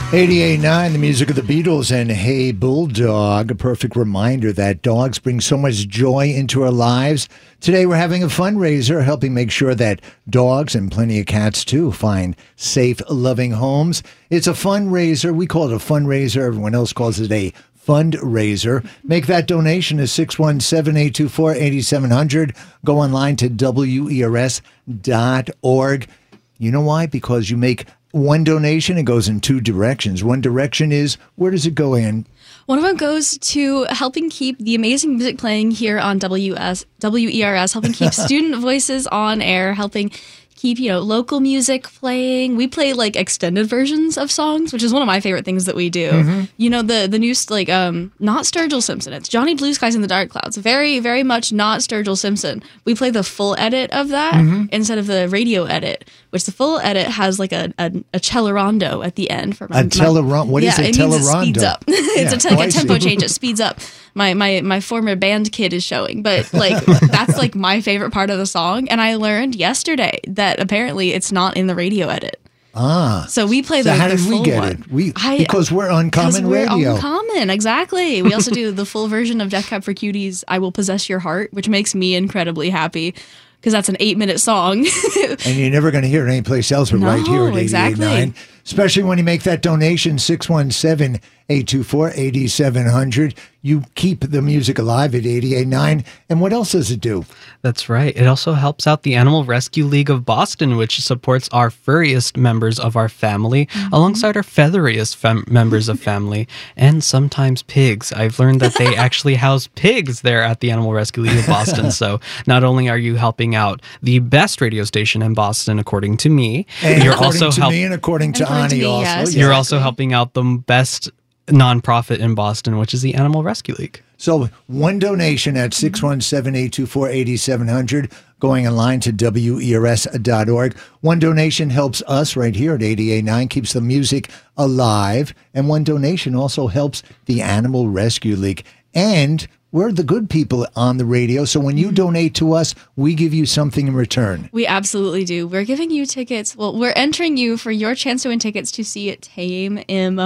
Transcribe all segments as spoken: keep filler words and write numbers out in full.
eighty-eight point nine, the music of the Beatles and Hey Bulldog, a perfect reminder that dogs bring so much joy into our lives. Today we're having a fundraiser helping make sure that dogs and plenty of cats too find safe, loving homes. It's a fundraiser. We call it a fundraiser. Everyone else calls it a fundraiser. Make that donation to six one seven, eight two four, eight seven zero zero. Go online to W E R S dot org. You know why? Because you make one donation, it goes in two directions. One direction is, where does it go in? One of them goes to helping keep the amazing music playing here on W S, W E R S, helping keep student voices on air, helping keep, you know, local music playing. We play like extended versions of songs, which is one of my favorite things that we do. Mm-hmm. You know, the the new, like, um, not Sturgill Simpson. It's Johnny Blue Skies in the Dark Clouds. Very, very much not Sturgill Simpson. We play the full edit of that mm-hmm. instead of the radio edit, which the full edit has like a a, a cellerando at the end. For my, a cellerando? What yeah, is a it cellerando? Means it speeds up. it's yeah, a, like oh, a tempo change. It speeds up. My, my my former band kid is showing, but like that's like my favorite part of the song. And I learned yesterday that apparently it's not in the radio edit. Ah, so we play so the, how the did full we get one. it? We I, because we're Uncommon we're Radio. Uncommon, exactly. We also do the full version of Death Cab for Cuties' "I Will Possess Your Heart," which makes me incredibly happy because that's an eight-minute song. And you're never going to hear it anyplace else but no, right here at exactly. eighty-eight point nine. Especially when you make that donation, six one seven, eight two four, eight seven zero zero. You keep the music alive at eighty-eight point nine. And what else does it do? That's right. It also helps out the Animal Rescue League of Boston, which supports our furriest members of our family, mm-hmm. alongside our featheriest fem- members of family, and sometimes pigs. I've learned that they actually house pigs there at the Animal Rescue League of Boston. So not only are you helping out the best radio station in Boston, according to me, and you're according also to help- me and according to according Ani to me, also. yes. You're Exactly. also helping out the best nonprofit in Boston, which is the Animal Rescue League. So one donation at six one seven, eight two four, eight seven zero zero, going online to W E R S dot org. One donation helps us right here at eighty-eight point nine, keeps the music alive. And one donation also helps the Animal Rescue League. And we're the good people on the radio, so when you donate to us, we give you something in return. We absolutely do. We're giving you tickets. Well, we're entering you for your chance to win tickets to see Tame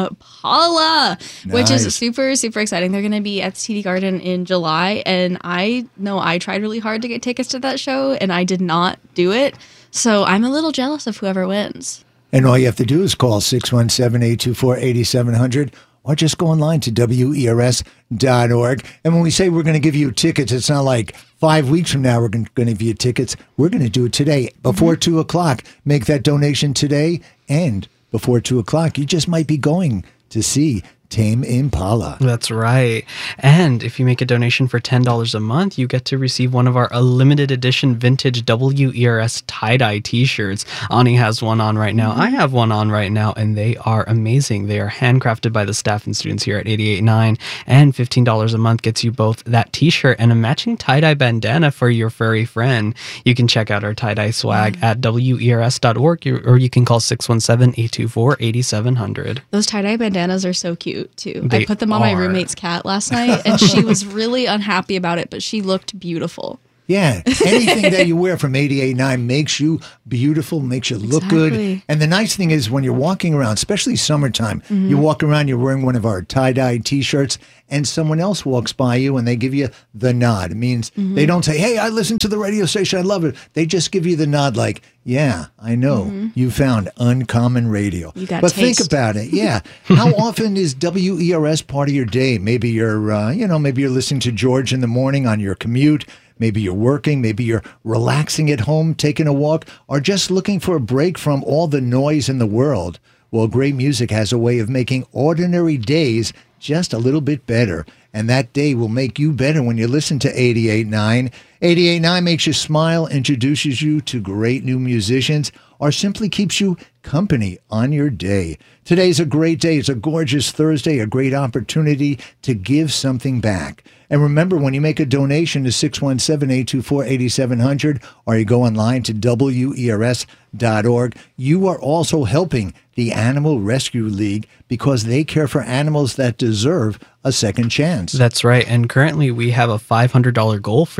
Impala, nice. Which is super, super exciting. They're going to be at the T D Garden in July, and I know I tried really hard to get tickets to that show, and I did not do it. So I'm a little jealous of whoever wins. And all you have to do is call six one seven, eight two four, eight seven zero zero. Or just go online to W E R S dot org. And when we say we're going to give you tickets, it's not like five weeks from now we're going to give you tickets. We're going to do it today before mm-hmm. two o'clock. Make that donation today. And before two o'clock, you just might be going to see Tame Impala. That's right. And if you make a donation for ten dollars a month, you get to receive one of our limited edition vintage W E R S tie-dye t-shirts. Ani has one on right now. Mm-hmm. I have one on right now, and they are amazing. They are handcrafted by the staff and students here at eighty-eight point nine, and fifteen dollars a month gets you both that t-shirt and a matching tie-dye bandana for your furry friend. You can check out our tie-dye swag mm-hmm. at W E R S dot org, or you can call six one seven, eight two four, eight seven zero zero. Those tie-dye bandanas are so cute too. They I put them on are. my roommate's cat last night, and she was really unhappy about it, but she looked beautiful. Yeah, anything that you wear from eighty-eight point nine makes you beautiful, makes you look exactly. good. And the nice thing is when you're walking around, especially summertime, mm-hmm. you walk around, you're wearing one of our tie-dye t-shirts, and someone else walks by you and they give you the nod. It means mm-hmm. they don't say, hey, I listen to the radio station, I love it. They just give you the nod like, yeah, I know, mm-hmm. you found Uncommon Radio. You got but taste. Think about it, yeah. How often is W E R S part of your day? Maybe you're, uh, you know, maybe you're listening to George in the morning on your commute. Maybe you're working, maybe you're relaxing at home, taking a walk, or just looking for a break from all the noise in the world. Well, great music has a way of making ordinary days just a little bit better. And that day will make you better when you listen to eighty-eight point nine. eighty-eight point nine makes you smile, introduces you to great new musicians, or simply keeps you company on your day. Today's a great day. It's a gorgeous Thursday, a great opportunity to give something back. And remember, when you make a donation to six one seven, eight two four, eight seven zero zero, or you go online to W E R S dot org, you are also helping the Animal Rescue League because they care for animals that deserve a second chance. That's right. And currently we have a five hundred dollars goal for this mm-hmm.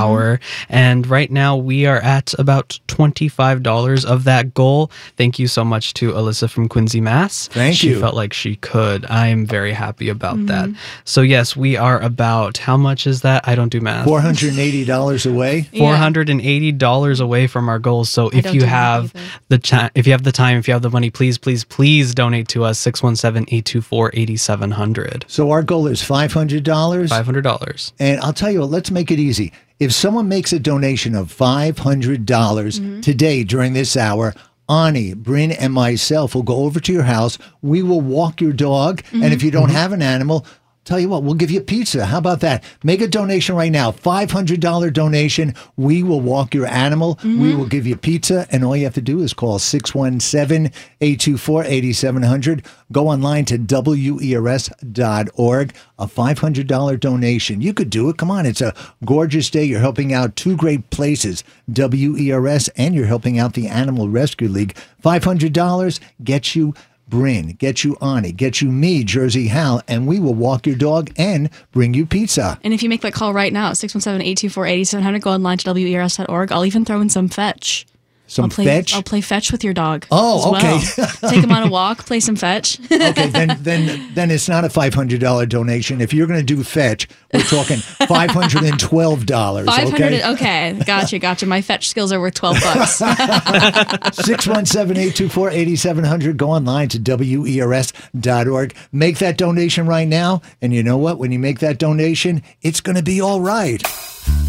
hour. And right now we are at about twenty-five dollars of that goal. Thank you so much to Alyssa from Quincy, Mass. Thank she you. She felt like she could. I am very happy about mm-hmm. that. So yes, we are about, how much is that? I don't do math. four hundred eighty dollars away. four hundred eighty dollars away from our goals. So if you have the cha- if you have the time, if you have the money, please, please, please donate to us. six one seven, eight two four, eight seven zero zero. So our goal is five hundred dollars. five hundred dollars. And I'll tell you what, let's make it easy. If someone makes a donation of five hundred dollars mm-hmm. today during this hour, Ani, Bryn, and myself will go over to your house. We will walk your dog. Mm-hmm. And if you don't mm-hmm. have an animal, tell you what, we'll give you pizza. How about that? Make a donation right now. five hundred dollars donation. We will walk your animal. Mm-hmm. We will give you pizza. And all you have to do is call six one seven, eight two four, eight seven zero zero. Go online to W E R S dot org. A five hundred dollars donation. You could do it. Come on. It's a gorgeous day. You're helping out two great places, W E R S, and you're helping out the Animal Rescue League. five hundred dollars gets you Bryn, get you Ani, get you me, Jersey Hal, and we will walk your dog and bring you pizza. And if you make that call right now, six one seven, eight two four, eight seven zero zero, go online to W E R S dot org. I'll even throw in some fetch. Some I'll play, fetch? I'll play fetch with your dog. Oh, as okay. Well. Take him on a walk, play some fetch. Okay, then then then it's not a five hundred dollars donation. If you're going to do fetch, we're talking five hundred twelve dollars. five hundred Okay, okay. Gotcha, gotcha. My fetch skills are worth twelve bucks. six one seven, eight two four, eight seven zero zero. Go online to W E R S dot org. Make that donation right now. And you know what? When you make that donation, it's going to be all right.